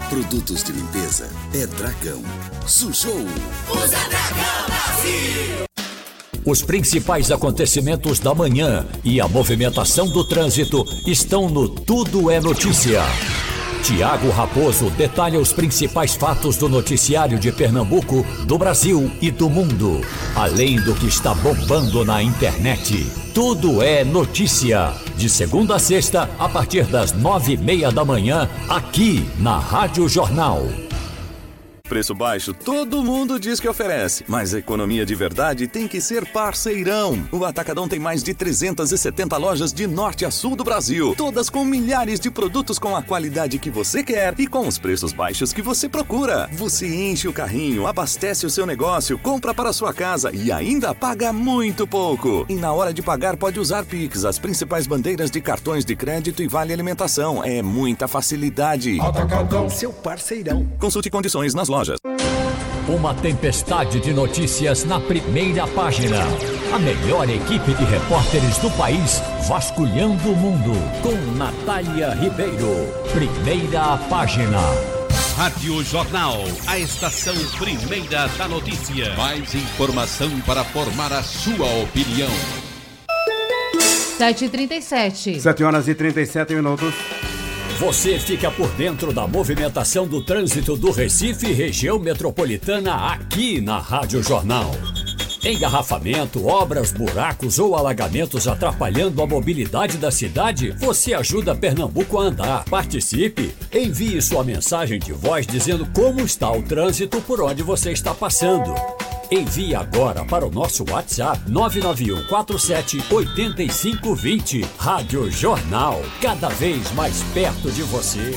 Produtos de limpeza é Dragão. Sujou. Usa Dragão Brasil. Os principais acontecimentos da manhã e a movimentação do trânsito estão no Tudo é Notícia. Tiago Raposo detalha os principais fatos do noticiário de Pernambuco, do Brasil e do mundo, além do que está bombando na internet. Tudo é Notícia, de segunda a sexta, a partir das 9:30 da manhã, aqui na Rádio Jornal. Preço baixo, todo mundo diz que oferece, mas a economia de verdade tem que ser parceirão. O Atacadão tem mais de 370 lojas de norte a sul do Brasil, todas com milhares de produtos com a qualidade que você quer e com os preços baixos que você procura. Você enche o carrinho, abastece o seu negócio, compra para a sua casa e ainda paga muito pouco. E na hora de pagar pode usar Pix, as principais bandeiras de cartões de crédito e vale alimentação. É muita facilidade. Atacadão, seu parceirão. Consulte condições nas lojas. Uma tempestade de notícias na primeira página. A melhor equipe de repórteres do país vasculhando o mundo. Com Natália Ribeiro. Primeira página. Rádio Jornal, a estação primeira da notícia. Mais informação para formar a sua opinião. 7h37. 7h37. Você fica por dentro da movimentação do trânsito do Recife e região metropolitana aqui na Rádio Jornal. Engarrafamento, obras, buracos ou alagamentos atrapalhando a mobilidade da cidade? Você ajuda Pernambuco a andar. Participe! Envie sua mensagem de voz dizendo como está o trânsito por onde você está passando. Envie agora para o nosso WhatsApp 991 47 8520. Rádio Jornal, cada vez mais perto de você.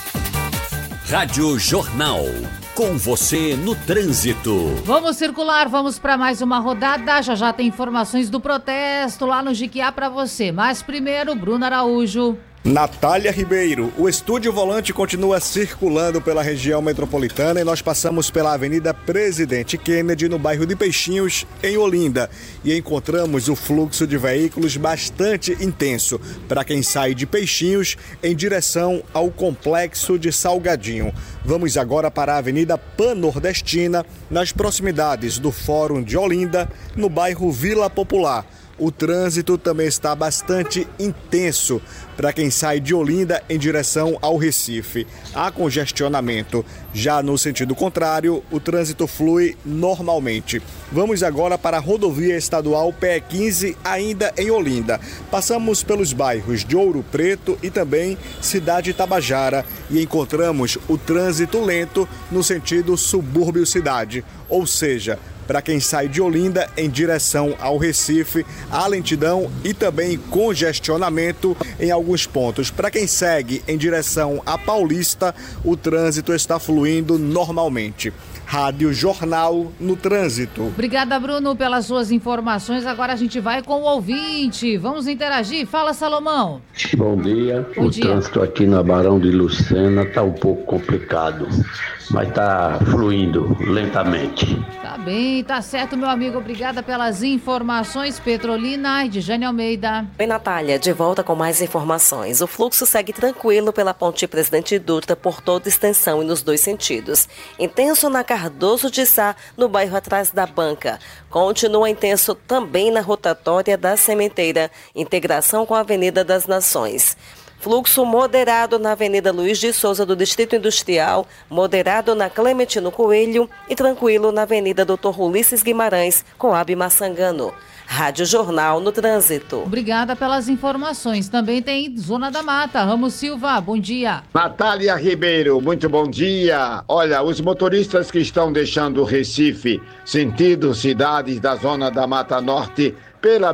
Rádio Jornal, com você no trânsito. Vamos circular, vamos para mais uma rodada. Já tem informações do protesto lá no Jiquiá para você. Mas primeiro, Bruno Araújo. Natália Ribeiro, o Estúdio Volante continua circulando pela região metropolitana e nós passamos pela Avenida Presidente Kennedy, no bairro de Peixinhos, em Olinda, e encontramos o fluxo de veículos bastante intenso para quem sai de Peixinhos em direção ao Complexo de Salgadinho. Vamos agora para a Avenida Pan-Nordestina, nas proximidades do Fórum de Olinda, no bairro Vila Popular. O trânsito também está bastante intenso para quem sai de Olinda em direção ao Recife. Há congestionamento. Já no sentido contrário, o trânsito flui normalmente. Vamos agora para a rodovia estadual PE15, ainda em Olinda. Passamos pelos bairros de Ouro Preto e também Cidade Tabajara e encontramos o trânsito lento no sentido subúrbio-cidade, ou seja, para quem sai de Olinda em direção ao Recife, há lentidão e também congestionamento em alguns pontos. Para quem segue em direção à Paulista, o trânsito está fluindo normalmente. Rádio Jornal no trânsito. Obrigada, Bruno, pelas suas informações. Agora a gente vai com o ouvinte. Vamos interagir. Fala, Salomão. Bom dia. Bom o dia. Trânsito aqui na Barão de Lucena está um pouco complicado, mas está fluindo lentamente. Tá bem, tá certo, meu amigo. Obrigada pelas informações. Petrolina e de Jane Almeida. Oi, Natália, de volta com mais informações. O fluxo segue tranquilo pela Ponte Presidente Dutra por toda extensão e nos dois sentidos. Intenso na Cardoso de Sá, no bairro atrás da banca. Continua intenso também na rotatória da Sementeira, integração com a Avenida das Nações. Fluxo moderado na Avenida Luiz de Souza do Distrito Industrial, moderado na Clementino Coelho e tranquilo na Avenida Dr. Ulisses Guimarães, Coab Maçangano. Rádio Jornal no trânsito. Obrigada pelas informações. Também tem Zona da Mata. Ramos Silva, bom dia. Natália Ribeiro, muito bom dia. Olha, os motoristas que estão deixando o Recife, sentido cidades da Zona da Mata Norte, pela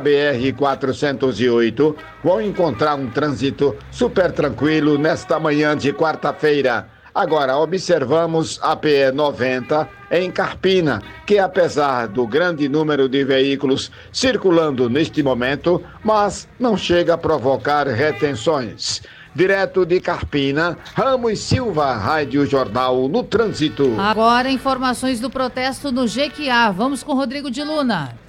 BR-408, vão encontrar um trânsito super tranquilo nesta manhã de quarta-feira. Agora, observamos a PE 90 em Carpina, que apesar do grande número de veículos circulando neste momento, mas não chega a provocar retenções. Direto de Carpina, Ramos Silva, Rádio Jornal no trânsito. Agora, informações do protesto no Jequiá. Vamos com Rodrigo de Luna.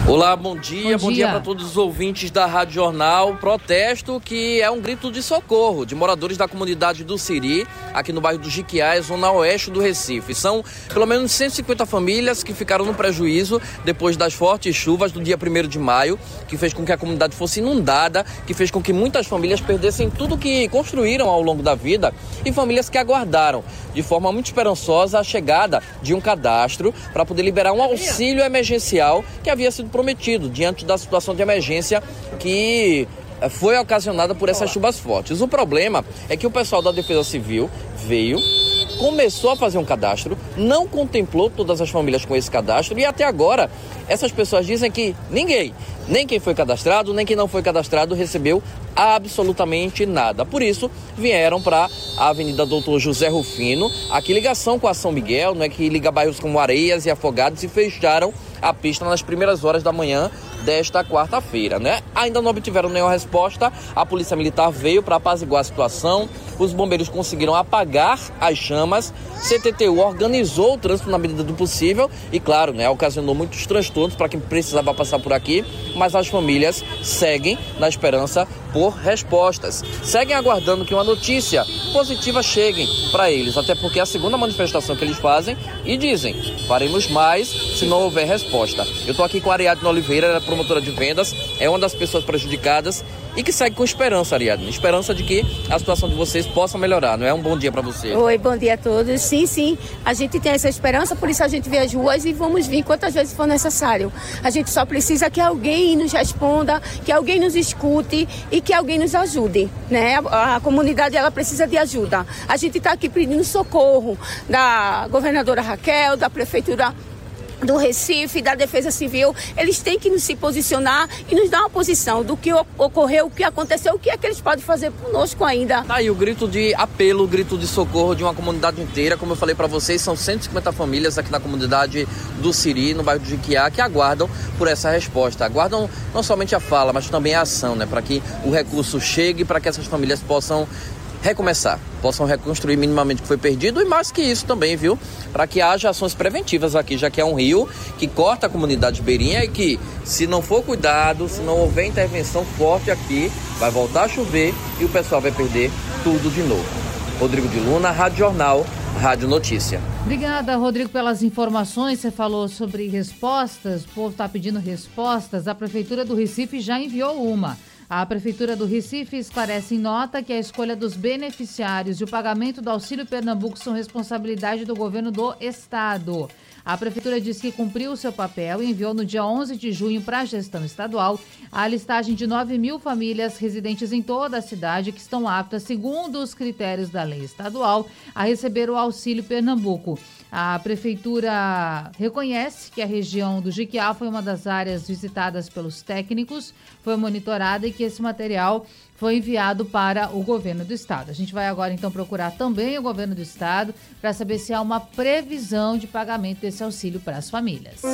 Olá, bom dia para todos os ouvintes da Rádio Jornal. Protesto que é um grito de socorro de moradores da comunidade do Siri, aqui no bairro do Jiquiá, zona oeste do Recife. São pelo menos 150 famílias que ficaram no prejuízo depois das fortes chuvas do dia 1º de maio, que fez com que a comunidade fosse inundada, que fez com que muitas famílias perdessem tudo que construíram ao longo da vida, e famílias que aguardaram de forma muito esperançosa a chegada de um cadastro para poder liberar um auxílio emergencial que havia sido prometido diante da situação de emergência que foi ocasionada por essas chuvas fortes. O problema é que o pessoal da Defesa Civil veio, começou a fazer um cadastro, não contemplou todas as famílias com esse cadastro e até agora essas pessoas dizem que ninguém, nem quem foi cadastrado, nem quem não foi cadastrado recebeu absolutamente nada. Por isso, vieram para a Avenida Doutor José Rufino, aqui ligação com a São Miguel, né, que liga bairros como Areias e Afogados, e fecharam a pista nas primeiras horas da manhã desta quarta-feira, né? Ainda não obtiveram nenhuma resposta. A Polícia Militar veio para apaziguar a situação. Os bombeiros conseguiram apagar as chamas. CTTU organizou o trânsito na medida do possível e, claro, né, ocasionou muitos transtornos para quem precisava passar por aqui, mas as famílias seguem na esperança por respostas. Seguem aguardando que uma notícia positiva chegue para eles, até porque é a segunda manifestação que eles fazem e dizem: faremos mais se não houver resposta. Eu estou aqui com a Ariadne Oliveira, ela é promotora de vendas, é uma das pessoas prejudicadas e que segue com esperança, Ariadne. Esperança de que a situação de vocês possa melhorar, não é? Um bom dia para você. Oi, bom dia a todos. Sim, a gente tem essa esperança, por isso a gente vê as ruas e vamos vir quantas vezes for necessário. A gente só precisa que alguém nos responda, que alguém nos escute e que alguém nos ajude, né? A comunidade, ela precisa de ajuda. A gente está aqui pedindo socorro da governadora Raquel, da prefeitura do Recife, da Defesa Civil. Eles têm que se posicionar e nos dar uma posição do que ocorreu, o que aconteceu, o que é que eles podem fazer conosco ainda. Tá aí o grito de apelo, o grito de socorro de uma comunidade inteira. Como eu falei para vocês, são 150 famílias aqui na comunidade do Siri, no bairro do Jiquiá, que aguardam por essa resposta. Aguardam não somente a fala, mas também a ação, né? Para que o recurso chegue, para que essas famílias possam recomeçar, possam reconstruir minimamente o que foi perdido e mais que isso também, viu? Para que haja ações preventivas aqui, já que é um rio que corta a comunidade beirinha e que, se não for cuidado, se não houver intervenção forte aqui, vai voltar a chover e o pessoal vai perder tudo de novo. Rodrigo de Luna, Rádio Jornal, Rádio Notícia. Obrigada, Rodrigo, pelas informações. Você falou sobre respostas, o povo está pedindo respostas. A Prefeitura do Recife já enviou uma. A Prefeitura do Recife esclarece em nota que a escolha dos beneficiários e o pagamento do Auxílio Pernambuco são responsabilidade do governo do estado. A Prefeitura diz que cumpriu o seu papel e enviou no dia 11 de junho para a gestão estadual a listagem de 9.000 famílias residentes em toda a cidade que estão aptas, segundo os critérios da lei estadual, a receber o Auxílio Pernambuco. A Prefeitura reconhece que a região do Jiquiá foi uma das áreas visitadas pelos técnicos, foi monitorada e que esse material foi enviado para o governo do estado. A gente vai agora então procurar também o governo do estado para saber se há uma previsão de pagamento desse auxílio para as famílias.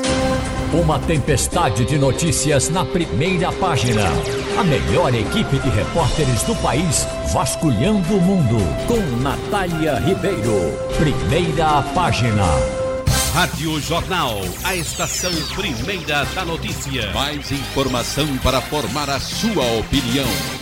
Uma tempestade de notícias na primeira página. A melhor equipe de repórteres do país vasculhando o mundo. Com Natália Ribeiro. Primeira página. Rádio Jornal, a estação primeira da notícia. Mais informação para formar a sua opinião.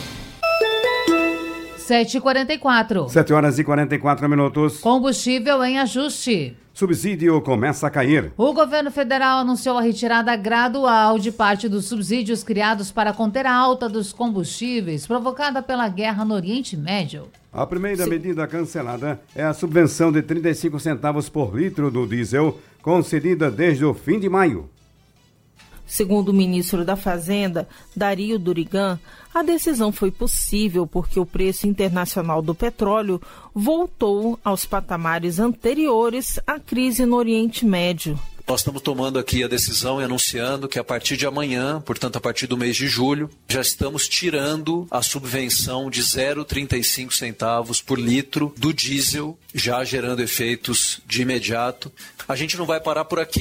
7h44. 7h44. Combustível em ajuste. Subsídio começa a cair. O governo federal anunciou a retirada gradual de parte dos subsídios criados para conter a alta dos combustíveis provocada pela guerra no Oriente Médio. A primeira medida cancelada é a subvenção de 35 centavos por litro do diesel, concedida desde o fim de maio. Segundo o ministro da Fazenda, Dario Durigan, a decisão foi possível porque o preço internacional do petróleo voltou aos patamares anteriores à crise no Oriente Médio. Nós estamos tomando aqui a decisão e anunciando que a partir de amanhã, portanto a partir do mês de julho, já estamos tirando a subvenção de 0,35 centavos por litro do diesel, já gerando efeitos de imediato. A gente não vai parar por aqui.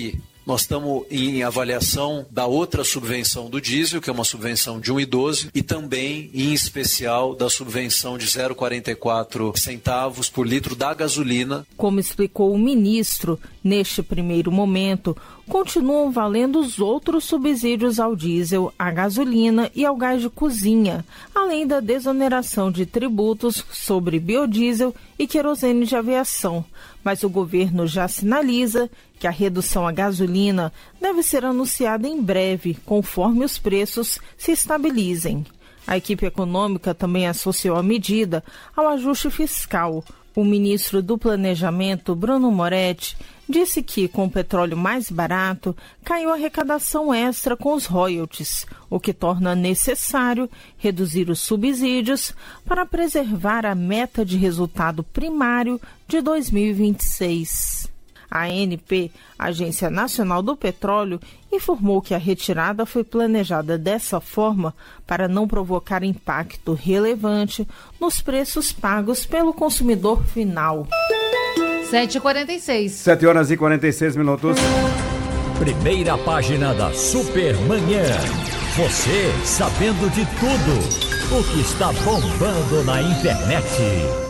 Nós estamos em avaliação da outra subvenção do diesel, que é uma subvenção de 1,12, e também, em especial, da subvenção de 0,44 centavos por litro da gasolina. Como explicou o ministro, neste primeiro momento, continuam valendo os outros subsídios ao diesel, à gasolina e ao gás de cozinha, além da desoneração de tributos sobre biodiesel e querosene de aviação. Mas o governo já sinaliza que a redução à gasolina deve ser anunciada em breve, conforme os preços se estabilizem. A equipe econômica também associou a medida ao ajuste fiscal. O ministro do Planejamento, Bruno Moretti, disse que, com o petróleo mais barato, caiu a arrecadação extra com os royalties, o que torna necessário reduzir os subsídios para preservar a meta de resultado primário de 2026. A ANP, Agência Nacional do Petróleo, informou que a retirada foi planejada dessa forma para não provocar impacto relevante nos preços pagos pelo consumidor final. 7h46. 7 horas e 46 minutos. Primeira página da Supermanhã. Você sabendo de tudo o que está bombando na internet.